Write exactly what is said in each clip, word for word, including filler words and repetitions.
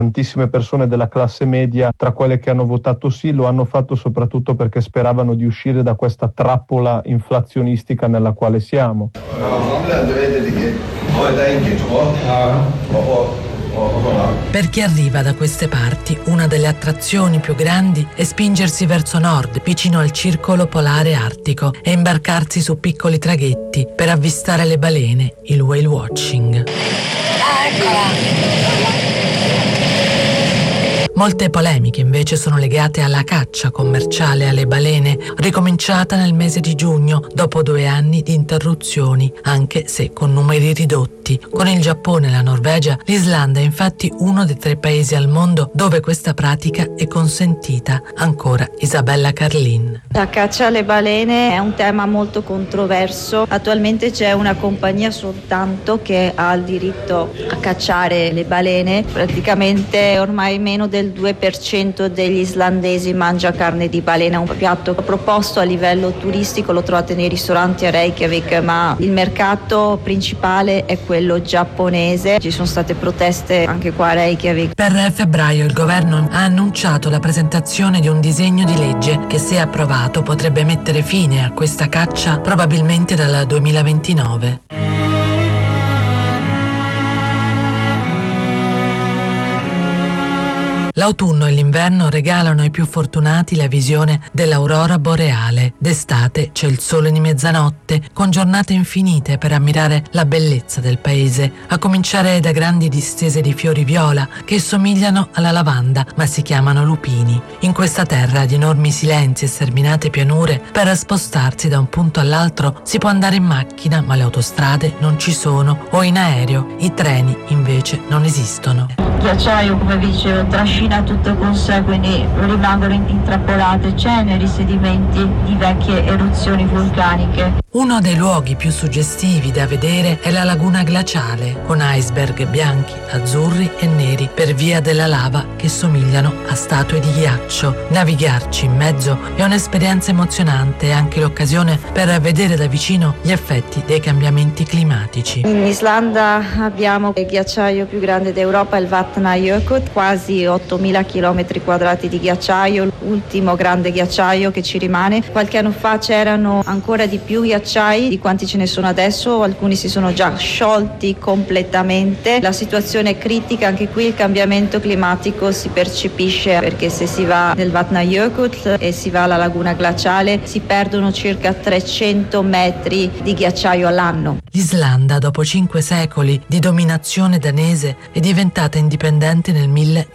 Tantissime persone della classe media, tra quelle che hanno votato sì, lo hanno fatto soprattutto perché speravano di uscire da questa trappola inflazionistica nella quale siamo. Per chi arriva da queste parti, una delle attrazioni più grandi è spingersi verso nord, vicino al circolo polare artico, e imbarcarsi su piccoli traghetti per avvistare le balene, il whale watching. Eccola! Molte polemiche invece sono legate alla caccia commerciale alle balene, ricominciata nel mese di giugno dopo due anni di interruzioni, anche se con numeri ridotti. Con il Giappone e la Norvegia, l'Islanda è infatti uno dei tre paesi al mondo dove questa pratica è consentita. Ancora Isabella Carlin. La caccia alle balene è un tema molto controverso. Attualmente c'è una compagnia soltanto che ha il diritto a cacciare le balene. Praticamente ormai meno del due per cento degli islandesi mangia carne di balena, un piatto proposto a livello turistico, lo trovate nei ristoranti a Reykjavik, ma il mercato principale è quello giapponese. Ci sono state proteste anche qua a Reykjavik. Per febbraio il governo ha annunciato la presentazione di un disegno di legge che, se approvato, potrebbe mettere fine a questa caccia probabilmente dal duemilaventinove. L'autunno e l'inverno regalano ai più fortunati la visione dell'aurora boreale. D'estate c'è il sole di mezzanotte, con giornate infinite per ammirare la bellezza del paese, a cominciare da grandi distese di fiori viola che somigliano alla lavanda ma si chiamano lupini. In questa terra di enormi silenzi e sterminate pianure, per spostarsi da un punto all'altro si può andare in macchina, ma le autostrade non ci sono, o in aereo. I treni invece non esistono. Il ghiacciaio, come vi dicevo, trascina tutto con sé, quindi rimangono intrappolate ceneri, sedimenti di vecchie eruzioni vulcaniche. Uno dei luoghi più suggestivi da vedere è la laguna glaciale, con iceberg bianchi, azzurri e neri per via della lava che somigliano a statue di ghiaccio. Navigarci in mezzo è un'esperienza emozionante e anche l'occasione per vedere da vicino gli effetti dei cambiamenti climatici. In Islanda abbiamo il ghiacciaio più grande d'Europa, il Vatnajökull, quasi ottomila chilometri quadrati di ghiacciaio, l'ultimo grande ghiacciaio che ci rimane. Qualche anno fa c'erano ancora di più ghiacciai di quanti ce ne sono adesso, alcuni si sono già sciolti completamente. La situazione è critica, anche qui il cambiamento climatico si percepisce, perché se si va nel Vatnajökull e si va alla laguna glaciale si perdono circa trecento metri di ghiacciaio all'anno. L'Islanda, dopo cinque secoli di dominazione danese, è diventata indipendente nel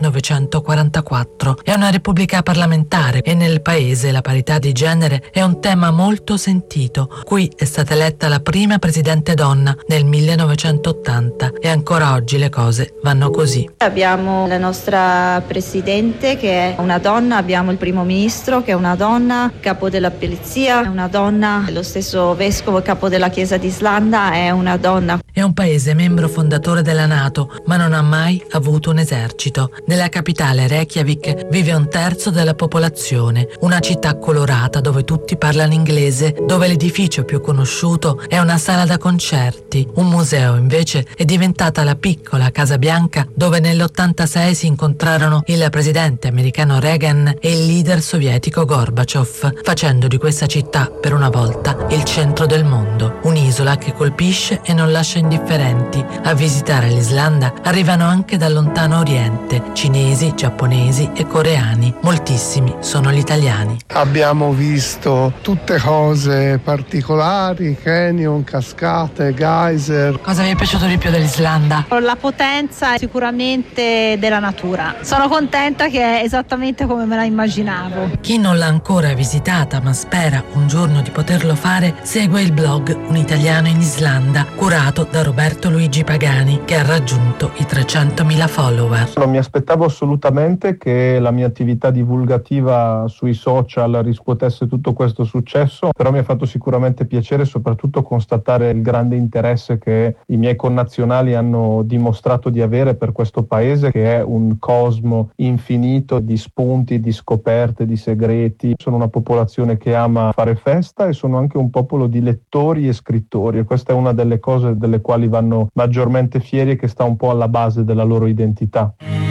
millenovecentoquarantaquattro. È una repubblica parlamentare e nel paese la parità di genere è un tema molto sentito. Qui è stata eletta la prima presidente donna nel millenovecentottanta e ancora oggi le cose vanno così. Abbiamo la nostra presidente che è una donna, abbiamo il primo ministro che è una donna, capo della polizia è una donna, lo stesso vescovo capo della Chiesa d'Islanda è una donna. È un paese membro fondatore della NATO, ma non ha mai avuto un esercito. Nella capitale Reykjavik vive un terzo della popolazione, una città colorata dove tutti parlano inglese, dove l'edificio più conosciuto è una sala da concerti. Un museo invece è diventata la piccola Casa Bianca, dove nell'ottantasei si incontrarono il presidente americano Reagan e il leader sovietico Gorbaciov, facendo di questa città per una volta il centro del mondo. Un'isola che colpisce e non lascia indifferenti. A visitare l'Islanda arrivano anche dal lontano oriente, cinesi, giapponesi e coreani. Moltissimi sono gli italiani. Abbiamo visto tutte cose particolari, canyon, cascate, geyser. Cosa vi è piaciuto di più dell'Islanda? La potenza sicuramente della natura. Sono contenta che è esattamente come me la immaginavo. Chi non l'ha ancora visitata ma spera un giorno di poterlo fare, segue il blog Un Italiano in Islanda, curato da Roberto Luigi Pagani, che ha raggiunto i trecentomila follower. Non mi aspettavo assolutamente che la mia attività divulgativa sui social riscuotesse tutto questo successo, però mi ha fatto sicuramente piacere soprattutto constatare il grande interesse che i miei connazionali hanno dimostrato di avere per questo paese, che è un cosmo infinito di spunti, di scoperte, di segreti. Sono una popolazione che ama fare festa e sono anche un popolo di lettori e scrittori, e questa è una delle cose delle quali vanno maggiormente fieri e che sta un po' alla base della loro identità.